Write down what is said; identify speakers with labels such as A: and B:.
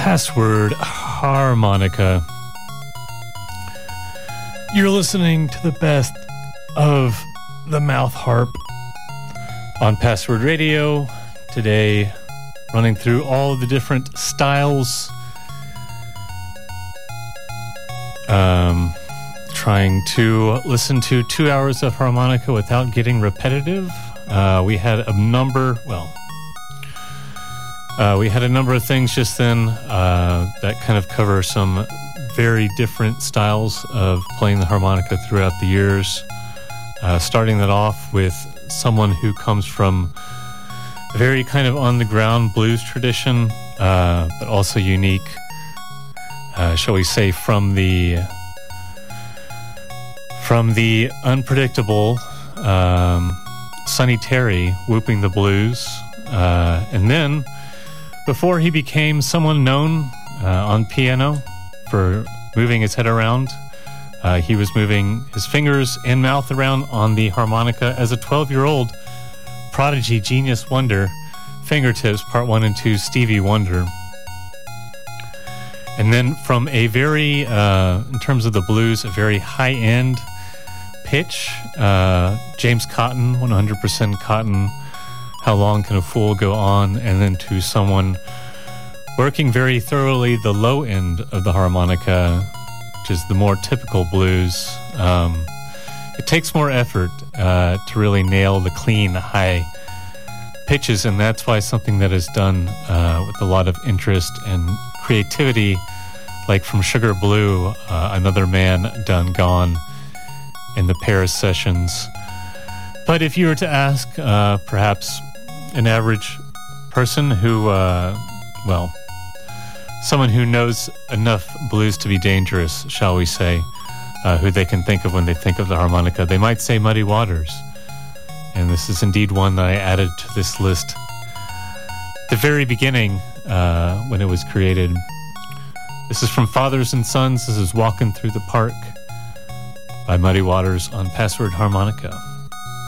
A: Password Harmonica. You're listening to the best of the mouth harp on Password Radio. Today, running through all of the different styles. Trying to listen to 2 hours of harmonica without getting repetitive. We had a number of things just then that kind of cover some very different styles of playing the harmonica throughout the years. Starting that off with someone who comes from a very kind of on-the-ground blues tradition, but also unique, shall we say, from the unpredictable Sonny Terry whooping the blues. And then, before he became someone known on piano for moving his head around, he was moving his fingers and mouth around on the harmonica as a 12-year-old prodigy genius wonder. Fingertips, Part 1 and 2, Stevie Wonder. And then from a very, in terms of the blues, a very high-end pitch, James Cotton, 100% Cotton, How Long Can a Fool Go On? And then to someone working very thoroughly the low end of the harmonica, which is the more typical blues. It takes more effort to really nail the clean, high pitches, and that's why something that is done with a lot of interest and creativity, like from Sugar Blue, Another Man Done Gone, in the Paris sessions. But if you were to ask perhaps an average person who, someone who knows enough blues to be dangerous, shall we say, who they can think of when they think of the harmonica, they might say Muddy Waters. And this is indeed one that I added to this list at the very beginning when it was created. This is from Fathers and Sons. This is Walking Through the Park by Muddy Waters on Password Harmonica.